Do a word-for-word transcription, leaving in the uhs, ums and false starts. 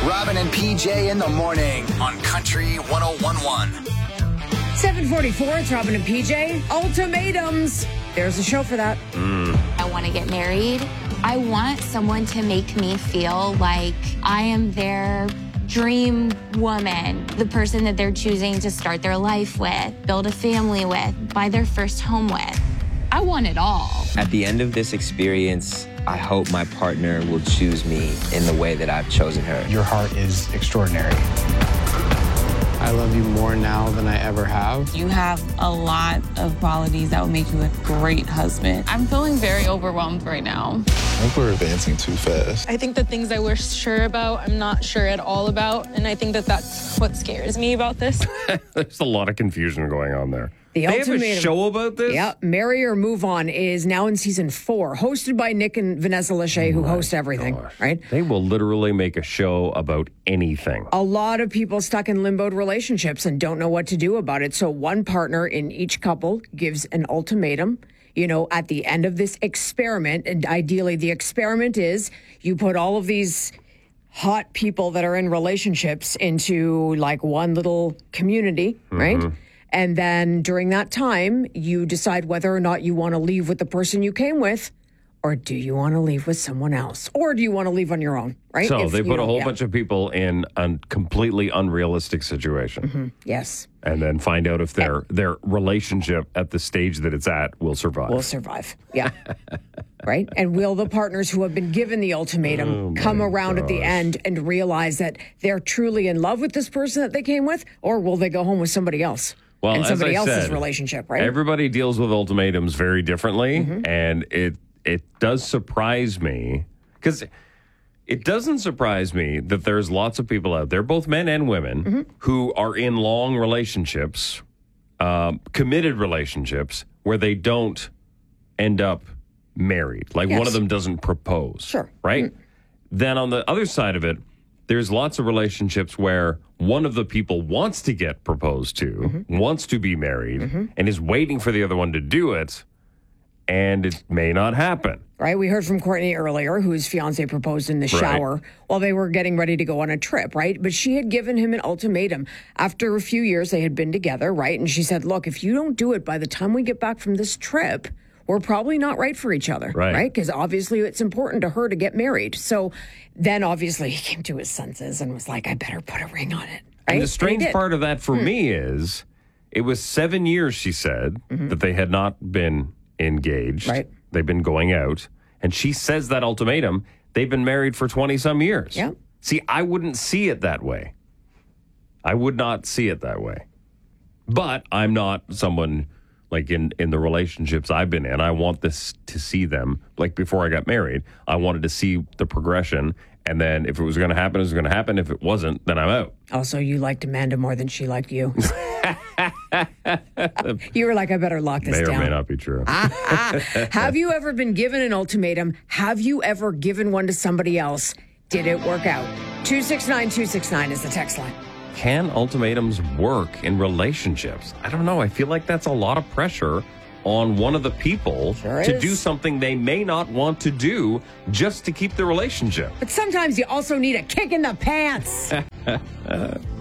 Robin and P J in the morning on Country one oh one point one. seven forty-four, it's Robin and P J. Ultimatums. There's a show for that. Mm. I want to get married. I want someone to make me feel like I am their dream woman, the person that they're choosing to start their life with, build a family with, buy their first home with. I want it all. At the end of this experience, I hope my partner will choose me in the way that I've chosen her. Your heart is extraordinary. I love you more now than I ever have. You have a lot of qualities that will make you a great husband. I'm feeling very overwhelmed right now. I think we're advancing too fast. I think the things I was sure about, I'm not sure at all about. And I think that that's what scares me about this. There's a lot of confusion going on there. The they ultimatum. have a show about this? Yeah, Marry or Move On is now in season four, hosted by Nick and Vanessa Lachey, who My host everything, gosh. right? They will literally make a show about anything. A lot of people stuck in limboed relationships and don't know what to do about it. So one partner in each couple gives an ultimatum, you know, at the end of this experiment. And ideally, the experiment is you put all of these hot people that are in relationships into like one little community, right? Mm-hmm. And then during that time, you decide whether or not you want to leave with the person you came with, or do you want to leave with someone else, or do you want to leave on your own, right? So If, they you put know, a whole yeah. bunch of people in a completely unrealistic situation. Mm-hmm. Yes. And then find out if their their relationship at the stage that it's at will survive. Will survive. Yeah. Right? And will the partners who have been given the ultimatum Oh, my come around at the gosh. end and realize that they're truly in love with this person that they came with, or will they go home with somebody else? Well, and as somebody I else's said, relationship, right? Everybody deals with ultimatums very differently, Mm-hmm. and it it does surprise me because it doesn't surprise me that there's lots of people out there, both men and women, Mm-hmm. who are in long relationships, um, committed relationships, where they don't end up married. Like Yes. one of them doesn't propose. Sure. Right? Mm. Then on the other side of it, there's lots of relationships where one of the people wants to get proposed to, Mm-hmm. wants to be married, and is waiting for the other one to do it, and it may not happen. Right? We heard from Courtney earlier, whose fiance proposed in the Right. shower while they were getting ready to go on a trip, right? But she had given him an ultimatum. After a few years, they had been together, right? And she said, look, if you don't do it by the time we get back from this trip, we're probably not right for each other, Right. right? Because obviously it's important to her to get married. So then obviously he came to his senses and was like, I better put a ring on it, right? And the strange he did. part of that for me is it was seven years, she said, that they had not been engaged. Right. They've been going out. And she says that ultimatum, they've been married for twenty-some years. Yeah. See, I wouldn't see it that way. I would not see it that way. But I'm not someone like in, in the relationships I've been in. I want this to see them, like before I got married, I wanted to see the progression. And then if it was going to happen, it was going to happen. If it wasn't, then I'm out. Also, you liked Amanda more than she liked you. You were like, I better lock this May down. or may not be true. Have you ever been given an ultimatum? Have you ever given one to somebody else? Did it work out? two six nine two six nine is the text line. Can ultimatums work in relationships? I don't know. I feel like that's a lot of pressure on one of the people Sure to is. do something they may not want to do just to keep the relationship. But sometimes you also need a kick in the pants.